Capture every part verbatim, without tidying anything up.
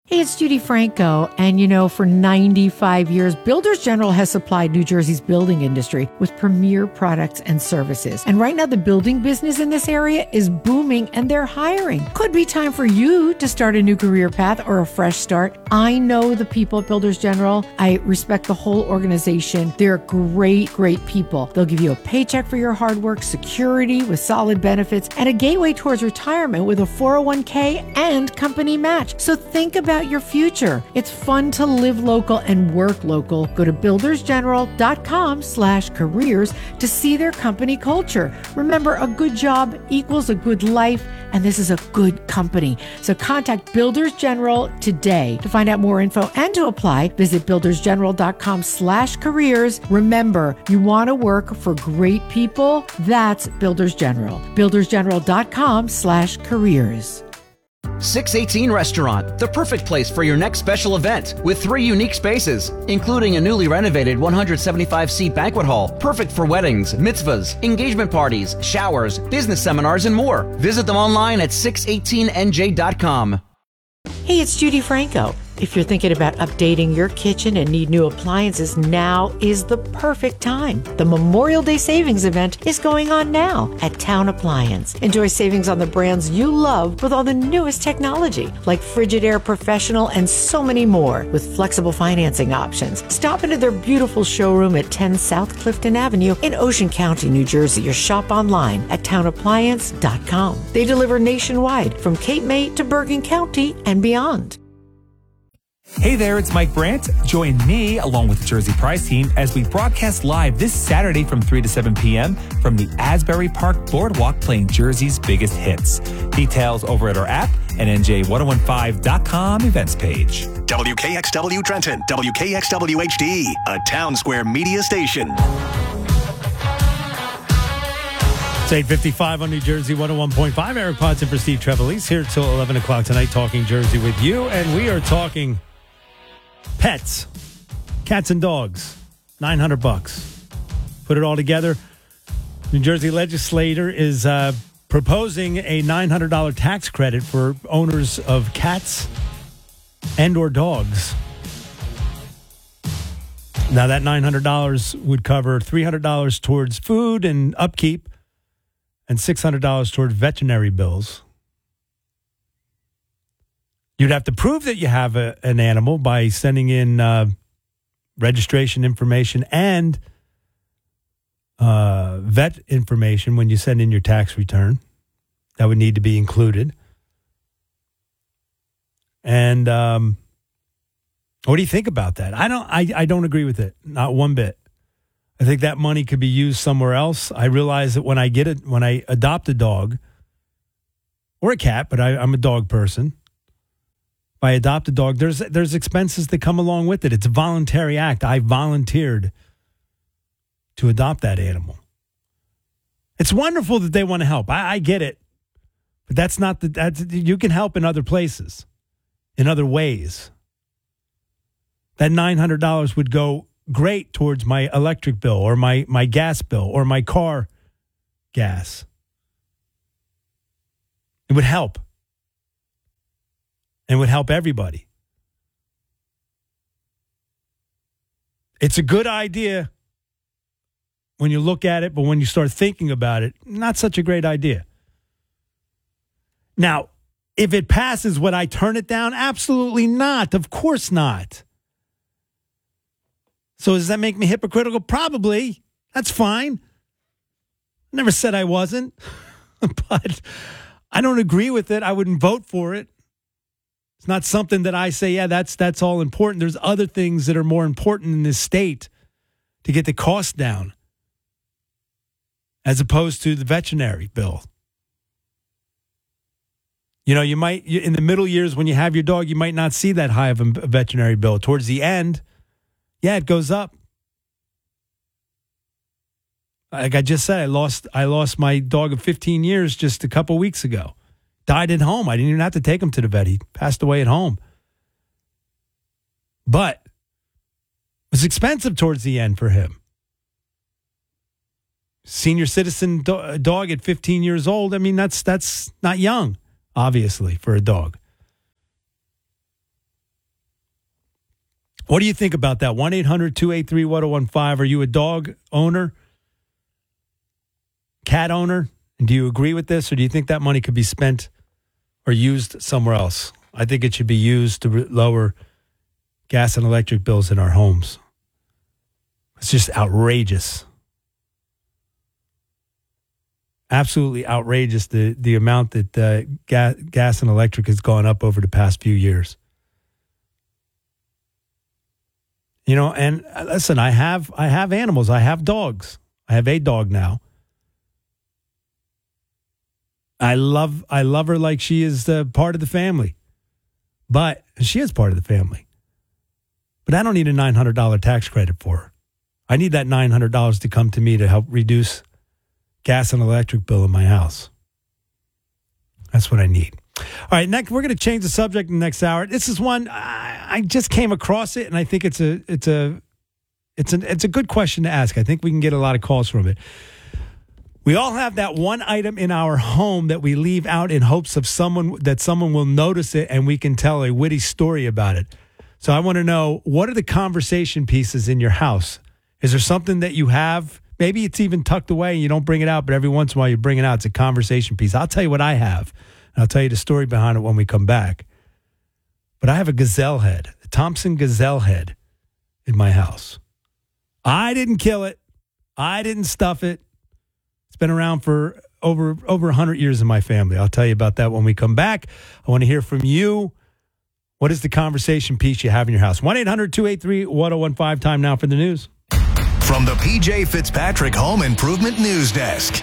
Hey, it's Judy Franco, and you know, for ninety-five years, Builders General has supplied New Jersey's building industry with premier products and services. And right now, the building business in this area is booming, and they're hiring. Could be time for you to start a new career path or a fresh start. I know the people at Builders General. I respect the whole organization. They're great, great people. They'll give you a paycheck for your hard work, security with solid benefits, and a gateway towards retirement with a four oh one k and company match. So think about your future. It's fun to live local and work local. Go to buildersgeneral.com slash careers to see their company culture. Remember, a good job equals a good life, and this is a good company. So contact Builders General today. To find out more info and to apply, visit buildersgeneral.com slash careers. Remember, you want to work for great people? That's Builders General. buildersgeneral.com slash careers. six eighteen Restaurant, the perfect place for your next special event, with three unique spaces, including a newly renovated one hundred seventy-five seat banquet hall, perfect for weddings, mitzvahs, engagement parties, showers, business seminars, and more. Visit them online at six eighteen N J dot com. Hey, it's Judy Franco. If you're thinking about updating your kitchen and need new appliances, now is the perfect time. The Memorial Day Savings Event is going on now at Town Appliance. Enjoy savings on the brands you love with all the newest technology, like Frigidaire Professional and so many more, with flexible financing options. Stop into their beautiful showroom at ten South Clifton Avenue in Ocean County, New Jersey, or shop online at town appliance dot com. They deliver nationwide from Cape May to Bergen County and beyond. Hey there, it's Mike Brandt. Join me, along with the Jersey Prize team, as we broadcast live this Saturday from three to seven p.m. from the Asbury Park Boardwalk, playing Jersey's biggest hits. Details over at our app and N J ten fifteen dot com events page. W K X W Trenton, W K X W H D, a Town Square media station. It's eight fifty-five on New Jersey one oh one point five. Eric Potts for Steve Trevelise here till eleven o'clock tonight, talking Jersey with you. And we are talking pets, cats and dogs, nine hundred bucks. Put it all together. New Jersey legislator is uh, proposing a nine hundred dollars tax credit for owners of cats and or dogs. Now, that nine hundred dollars would cover three hundred dollars towards food and upkeep and six hundred dollars towards veterinary bills. You'd have to prove that you have a, an animal by sending in uh, registration information and uh, vet information when you send in your tax return. That would need to be included. And um, what do you think about that? I don't. I, I don't agree with it, not one bit. I think that money could be used somewhere else. I realize that when I get it, when I adopt a dog or a cat, but I, I'm a dog person. If I adopt a dog, there's there's expenses that come along with it. It's a voluntary act. I volunteered to adopt that animal. It's wonderful that they want to help. I, I get it, but that's not the. That's, you can help in other places, in other ways. That nine hundred dollars would go great towards my electric bill or my my gas bill or my car gas. It would help. And would help everybody. It's a good idea when you look at it, but when you start thinking about it, not such a great idea. Now, if it passes, would I turn it down? Absolutely not. Of course not. So does that make me hypocritical? Probably. That's fine. Never said I wasn't. But I don't agree with it. I wouldn't vote for it. It's not something that I say, yeah, that's that's all important. There's other things that are more important in this state to get the cost down, as opposed to the veterinary bill. You know, you might, in the middle years when you have your dog, you might not see that high of a veterinary bill. Towards the end, yeah, it goes up. Like I just said, I lost I lost my dog of fifteen years just a couple weeks ago. Died at home. I didn't even have to take him to the vet. He passed away at home. But it was expensive towards the end for him. Senior citizen do- dog at fifteen years old. I mean, that's that's not young, obviously, for a dog. What do you think about that? one eight hundred two eight three one oh one five. Are you a dog owner? Cat owner? And do you agree with this, or do you think that money could be spent or used somewhere else? I think it should be used to re- lower gas and electric bills in our homes. It's just outrageous. Absolutely outrageous, the, the amount that uh, ga- gas and electric has gone up over the past few years. You know, and listen, I have I have animals. I have dogs. I have a dog now. I love I love her like she is uh, part of the family. But she is part of the family. But I don't need a nine hundred dollars tax credit for her. I need that nine hundred dollars to come to me to help reduce gas and electric bill in my house. That's what I need. All right, next we're going to change the subject in the next hour. This is one I, I just came across it, and I think it's a it's a it's a it's a good question to ask. I think we can get a lot of calls from it. We all have that one item in our home that we leave out in hopes of someone that someone will notice it, and we can tell a witty story about it. So I want to know, what are the conversation pieces in your house? Is there something that you have? Maybe it's even tucked away and you don't bring it out, but every once in a while you bring it out. It's a conversation piece. I'll tell you what I have. And I'll tell you the story behind it when we come back. But I have a gazelle head, a Thompson gazelle head in my house. I didn't kill it. I didn't stuff it. It's been around for over over one hundred years in my family. I'll tell you about that when we come back. I want to hear from you. What is the conversation piece you have in your house? one eight hundred two eight three one oh one five. Time now for the news. From the P J Fitzpatrick Home Improvement News Desk.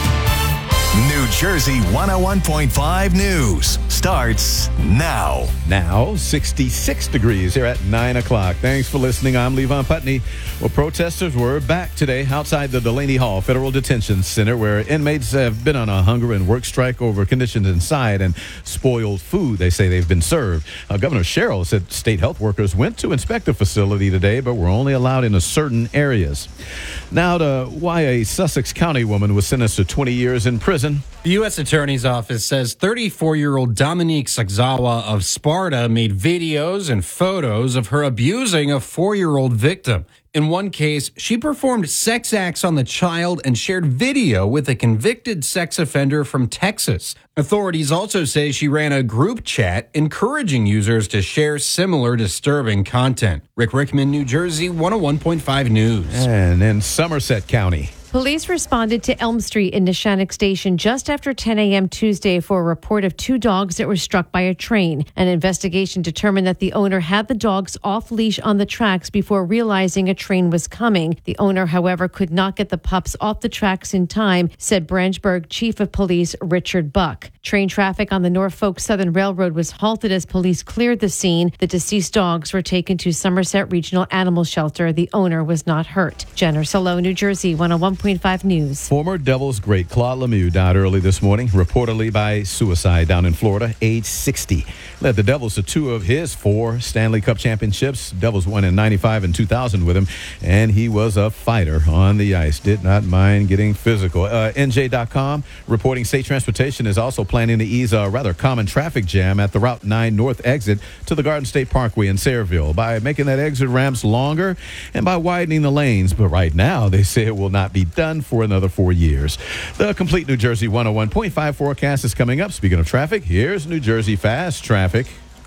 New Jersey one oh one point five News starts now. Now, sixty-six degrees here at nine o'clock. Thanks for listening. I'm Levon Putney. Well, protesters were back today outside the Delaney Hall Federal Detention Center, where inmates have been on a hunger and work strike over conditions inside and spoiled food they say they've been served. Uh, Governor Sherrill said state health workers went to inspect the facility today, but were only allowed in certain areas. Now to why a Sussex County woman was sentenced to twenty years in prison. The U S Attorney's Office says thirty-four-year-old Dominique Sagzawa of Sparta made videos and photos of her abusing a four-year-old victim. In one case, she performed sex acts on the child and shared video with a convicted sex offender from Texas. Authorities also say she ran a group chat encouraging users to share similar disturbing content. Rick Rickman, New Jersey, one oh one point five News. And in Somerset County. Police responded to Elm Street in Neshannock Station just after ten a.m. Tuesday for a report of two dogs that were struck by a train. An investigation determined that the owner had the dogs off leash on the tracks before realizing a train was coming. The owner, however, could not get the pups off the tracks in time, said Branchburg Chief of Police Richard Buck. Train traffic on the Norfolk Southern Railroad was halted as police cleared the scene. The deceased dogs were taken to Somerset Regional Animal Shelter. The owner was not hurt. Jenner Solo, New Jersey, one oh one point five News. Former Devils great Claude Lemieux died early this morning, reportedly by suicide down in Florida, age sixty. Led the Devils to two of his four Stanley Cup championships. Devils won in ninety-five and two thousand with him, and he was a fighter on the ice. Did not mind getting physical. Uh, N J dot com reporting State Transportation is also planning to ease a rather common traffic jam at the Route nine North exit to the Garden State Parkway in Sayreville by making that exit ramps longer and by widening the lanes. But right now, they say it will not be done for another four years. The complete New Jersey one oh one point five forecast is coming up. Speaking of traffic, here's New Jersey Fast Traffic.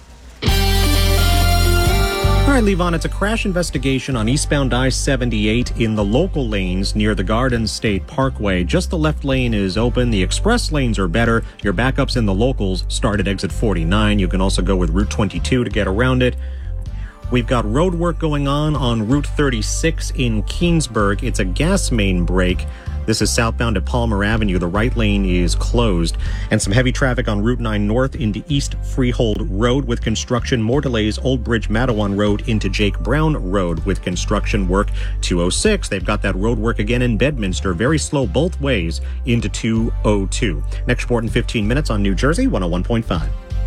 All right, Levon, it's a crash investigation on eastbound I seventy-eight in the local lanes near the Garden State Parkway. Just the left lane is open. The express lanes are better. Your backups in the locals start at exit forty-nine. You can also go with Route twenty-two to get around it. We've got road work going on on Route thirty-six in Keensburg. It's a gas main break. This is southbound at Palmer Avenue. The right lane is closed. And some heavy traffic on Route nine North into East Freehold Road with construction. More delays, Old Bridge Matawan Road into Jake Brown Road with construction work. two oh six, they've got that road work again in Bedminster. Very slow both ways into two oh two. Next report in fifteen minutes on New Jersey one oh one point five.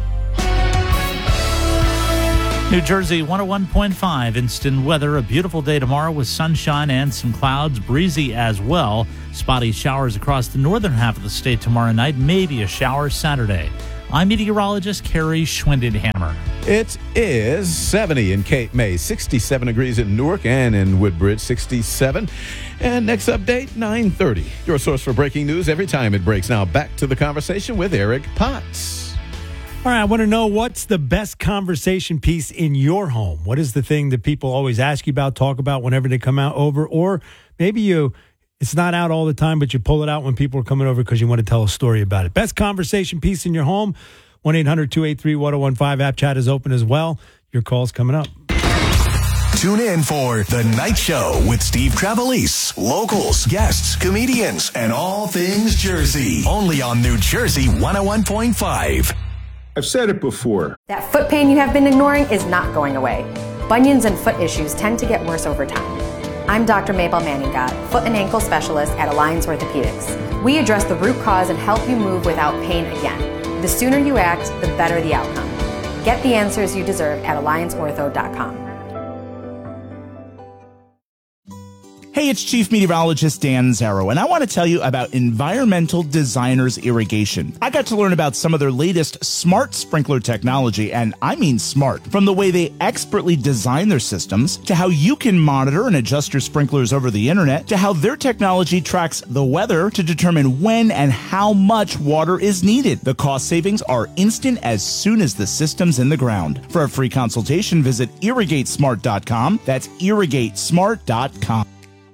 New Jersey one oh one point five instant weather. A beautiful day tomorrow with sunshine and some clouds, breezy as well. Spotty showers across the northern half of the state tomorrow night, maybe a shower Saturday. I'm meteorologist Carrie Schwindenhammer. It is seventy in Cape May, sixty-seven degrees in Newark and in Woodbridge, sixty-seven. And next update, nine thirty. Your source for breaking news every time it breaks. Now back to the conversation with Eric Potts. All right, I want to know, what's the best conversation piece in your home? What is the thing that people always ask you about, talk about whenever they come out over? Or maybe you, it's not out all the time, but you pull it out when people are coming over because you want to tell a story about it. Best conversation piece in your home, one eight hundred two eight three one oh one five. App chat is open as well. Your call's coming up. Tune in for The Night Show with Steve Trevelise. Locals, guests, comedians, and all things Jersey. Only on New Jersey one oh one point five. I've said it before. That foot pain you have been ignoring is not going away. Bunions and foot issues tend to get worse over time. I'm Doctor Mabel Manningot, foot and ankle specialist at Alliance Orthopedics. We address the root cause and help you move without pain again. The sooner you act, the better the outcome. Get the answers you deserve at alliance ortho dot com. Hey, it's Chief Meteorologist Dan Zarrow, and I want to tell you about Environmental Designers Irrigation. I got to learn about some of their latest smart sprinkler technology, and I mean smart. From the way they expertly design their systems, to how you can monitor and adjust your sprinklers over the internet, to how their technology tracks the weather to determine when and how much water is needed. The cost savings are instant as soon as the system's in the ground. For a free consultation, visit irrigate smart dot com. That's irrigate smart dot com.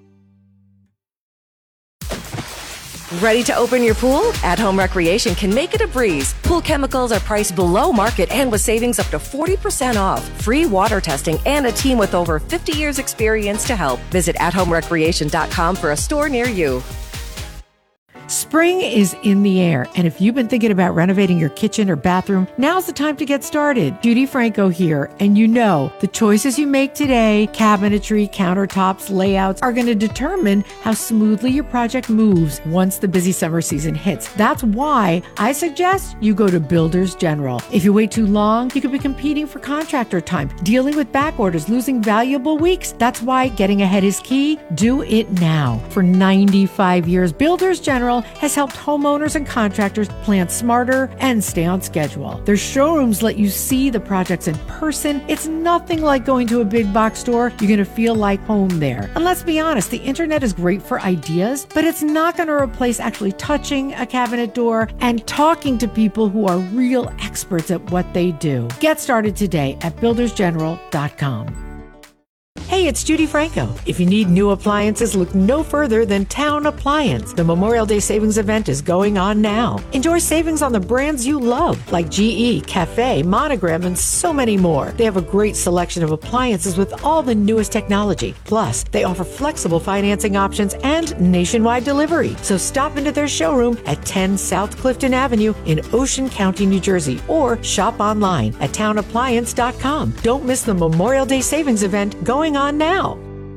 Ready to open your pool? At Home Recreation can make it a breeze. Pool chemicals are priced below market and with savings up to forty percent off. Free water testing and a team with over fifty years experience to help. Visit at home recreation dot com for a store near you. Spring is in the air, and if you've been thinking about renovating your kitchen or bathroom, now's the time to get started. Judy Franco here, and you know, the choices you make today, cabinetry, countertops, layouts, are going to determine how smoothly your project moves once the busy summer season hits. That's why I suggest you go to Builders General. If you wait too long, you could be competing for contractor time, dealing with back orders, losing valuable weeks. That's why getting ahead is key. Do it now. For ninety-five years, Builders General has helped homeowners and contractors plan smarter and stay on schedule. Their showrooms let you see the projects in person. It's nothing like going to a big box store. You're going to feel like home there. And let's be honest, the internet is great for ideas, but it's not going to replace actually touching a cabinet door and talking to people who are real experts at what they do. Get started today at builders general dot com. Hey, it's Judy Franco. If you need new appliances, look no further than Town Appliance. The Memorial Day Savings event is going on now. Enjoy savings on the brands you love, like G E, Cafe, Monogram, and so many more. They have a great selection of appliances with all the newest technology. Plus, they offer flexible financing options and nationwide delivery. So stop into their showroom at ten South Clifton Avenue in Ocean County, New Jersey, or shop online at town appliance dot com. Don't miss the Memorial Day Savings event going on now.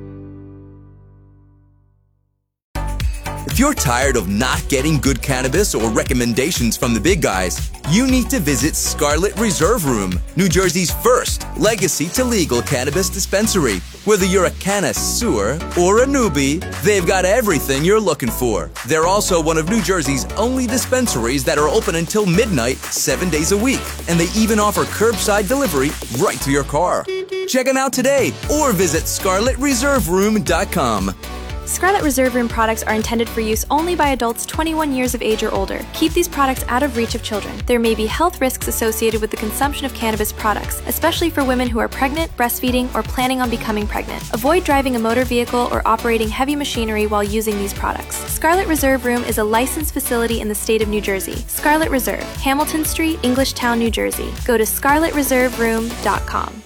If you're tired of not getting good cannabis or recommendations from the big guys, you need to visit Scarlet Reserve Room, New Jersey's first legacy to legal cannabis dispensary. Whether you're a connoisseur or a newbie, they've got everything you're looking for. They're also one of New Jersey's only dispensaries that are open until midnight, seven days a week. And they even offer curbside delivery right to your car. Check them out today or visit scarlet reserve room dot com. Scarlet Reserve Room products are intended for use only by adults twenty-one years of age or older. Keep these products out of reach of children. There may be health risks associated with the consumption of cannabis products, especially for women who are pregnant, breastfeeding, or planning on becoming pregnant. Avoid driving a motor vehicle or operating heavy machinery while using these products. Scarlet Reserve Room is a licensed facility in the state of New Jersey. Scarlet Reserve, Hamilton Street, Englishtown, New Jersey. Go to scarlet reserve room dot com.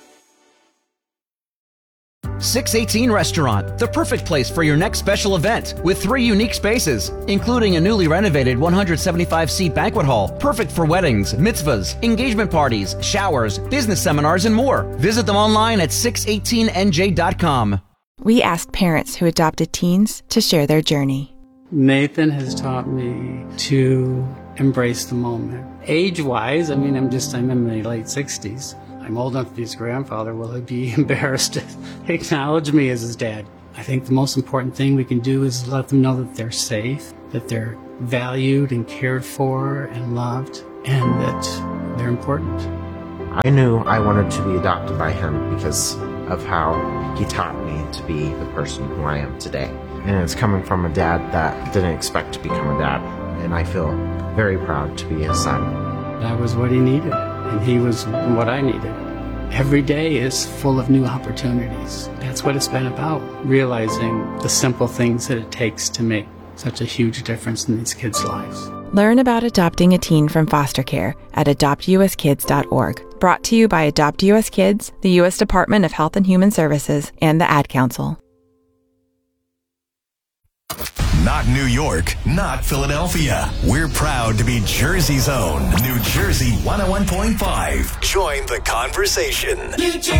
six eighteen Restaurant, the perfect place for your next special event, with three unique spaces, including a newly renovated one hundred seventy-five seat banquet hall, perfect for weddings, mitzvahs, engagement parties, showers, business seminars, and more. Visit them online at six eighteen N J dot com. We asked parents who adopted teens to share their journey. Nathan has taught me to embrace the moment. Age-wise, I mean, I'm just, I'm in my late sixties. I'm old enough to be his grandfather. Will he be embarrassed to acknowledge me as his dad? I think the most important thing we can do is let them know that they're safe, that they're valued and cared for and loved, and that they're important. I knew I wanted to be adopted by him because of how he taught me to be the person who I am today. And it's coming from a dad that didn't expect to become a dad. And I feel very proud to be his son. That was what he needed, and he was what I needed. Every day is full of new opportunities. That's what it's been about, realizing the simple things that it takes to make such a huge difference in these kids' lives. Learn about adopting a teen from foster care at adopt u s kids dot org. Brought to you by Adopt U S Kids, the U S Department of Health and Human Services, and the Ad Council. Not New York, not Philadelphia. We're proud to be Jersey's own New Jersey one oh one point five. Join the conversation.